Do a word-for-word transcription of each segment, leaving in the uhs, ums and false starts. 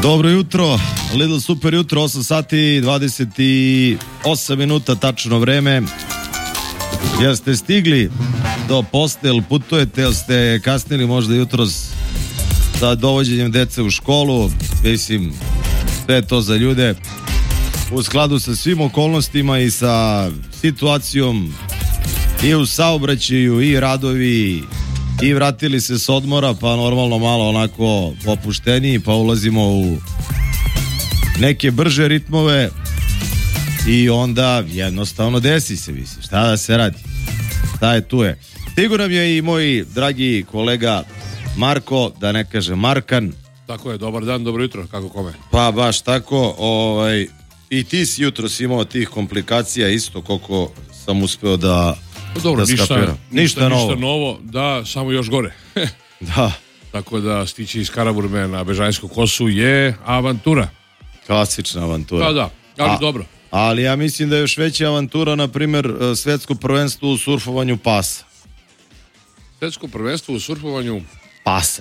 Dobro jutro, Lidl super jutro, osam sati dvadeset osam minuta tačno vreme. Jel ste stigli do posle, jel putujete, jel ste kasnili možda jutros sa dovođenjem dece u školu? Mislim, sve je to za ljude u skladu sa svim okolnostima i sa situacijom i u saobraćaju i radovi i vratili se s odmora, pa normalno malo onako opušteniji, pa ulazimo u neke brže ritmove i onda jednostavno desi se, mislim, šta da se radi, šta je tu je. Stigo nam je i moj dragi kolega Marko, da ne kažem Markan. Tako je, dobar dan, dobro jutro, kako kome? Pa baš tako, ovaj, i ti si jutros imao tih komplikacija isto koliko sam uspeo da Dobro, da ništa, ništa, ništa novo. Ništa novo, da, samo još gore. Da. Tako da stići iz Karaburme na Bežanjsku kosu je avantura. Klasična avantura. Pa da, ali A, dobro. Ali ja mislim da je još veća avantura, na primjer, svetsko prvenstvo u surfovanju pasa. Svetsko prvenstvo u surfovanju pasa.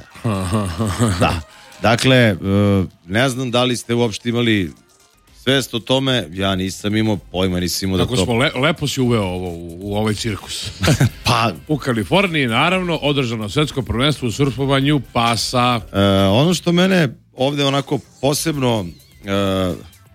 Da. Dakle, ne znam da li ste uopšte imali svest o tome, ja nisam imao pojma, nisam imao da to... Kako smo, le, lepo si uveo ovo u, u ovaj cirkus. Pa... U Kaliforniji, naravno, održano svetsko prvenstvo u surfovanju pasa. E, ono što mene ovde onako posebno... E...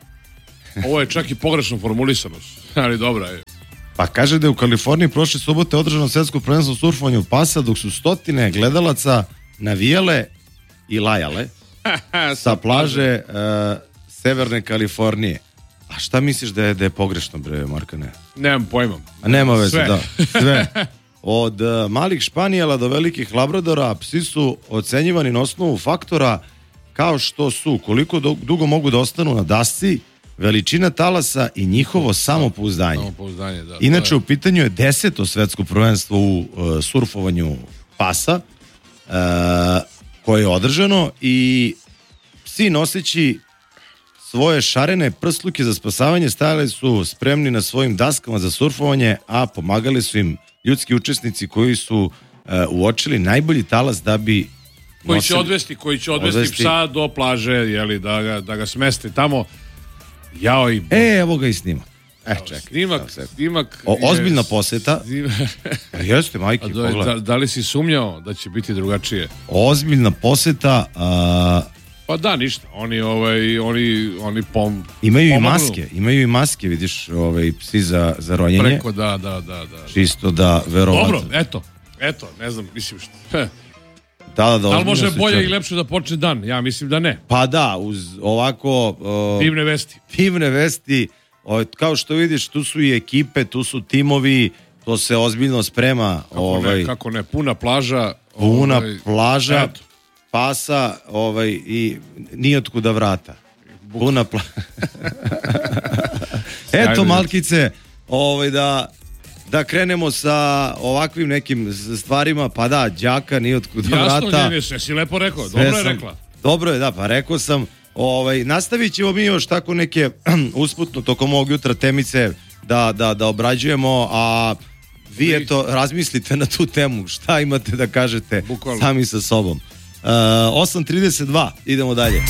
Ovo je čak i pogrešno formulisano, ali dobra je. Pa kaže da je u Kaliforniji prošle subote održano svetsko prvenstvo u surfovanju pasa, dok su stotine gledalaca navijale i lajale sa plaže e, Severne Kalifornije. A šta misliš da je, da je pogrešno, bre, Markane? Nemam pojma. A nema veze, Sve. da. Sve. Od uh, malih španijela do velikih labradora psi su ocenjivani na osnovu faktora kao što su koliko do, dugo mogu da ostanu na dasci, veličina talasa i njihovo samopouzdanje. Samopouzdanje, da. Inače, u pitanju je deseto svetsko prvenstvo u uh, surfovanju pasa uh, koje je održano i psi noseći svoje šarene prsluke za spasavanje stajali su spremni na svojim daskama za surfovanje, a pomagali su im ljudski učesnici koji su uh, uočili najbolji talas da bi koji nosili, će odvesti, koji će odvesti, odvesti psa do plaže, jeli, da ga, da ga smeste tamo. Jao i... E, evo ga i snimak. E, čekaj. Snimak, snimak... O, ozbiljna poseta. Jeste, majke, do, pogledaj. Da, da li si sumnjao da će biti drugačije? Ozbiljna poseta... A... Pa da, ništa. Oni, ovaj, oni, oni pom... Imaju pomognu. i maske, imaju i maske, vidiš, ovaj, psi za, za ronjenje. Preko, da, da, da, da. Čisto da, verovatno. Dobro, eto, eto, ne znam, mislim što... Da, da, da, da li može se bolje čari. i lepše da počne dan? Ja mislim da ne. Pa da, uz ovako... Uh, divne vesti. Divne vesti, o, kao što vidiš, tu su i ekipe, tu su timovi, to se ozbiljno sprema. Kako, ovaj, ne, kako ne, puna plaža. Puna ovaj, plaža, eto. pasa ovaj, i nijotkuda vrata. Buk. Puna plaža. Eto, malkice, ovaj, da... Da krenemo sa ovakvim nekim stvarima, pa da, đaka nije otkud vrata. Jasno, nije, sve si lepo rekao, dobro je sam, rekla. Dobro je, da, pa rekao sam, ovaj, nastavit ćemo mi još tako neke usputno tokom ovog jutra temice da, da, da obrađujemo, a vi eto razmislite na tu temu, šta imate da kažete Bukvalno. Sami sa sobom. Uh, osam trideset dva, idemo dalje.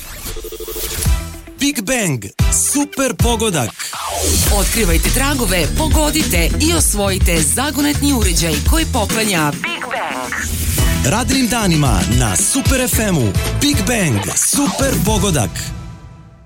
Big Bang, super pogodak. Otkrivajte tragove, pogodite i osvojite zagonetni uređaj koji poklanja Big Bang. Radnim danima na Super ef emu Big Bang, super pogodak.